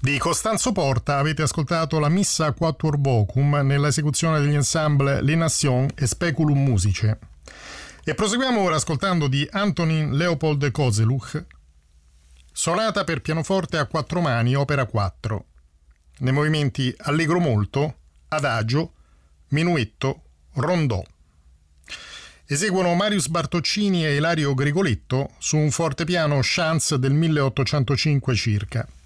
Di Costanzo Porta avete ascoltato la Missa a Quatuor Vocum nell'esecuzione degli ensemble Les Nations e Speculum Musice. E proseguiamo ora ascoltando di Antonin Leopold Kozeluch, Sonata per pianoforte a quattro mani, opera 4, nei movimenti allegro molto, adagio, minuetto, rondò. Eseguono Marius Bartoccini e Ilario Grigoletto su un fortepiano Chance del 1805 circa.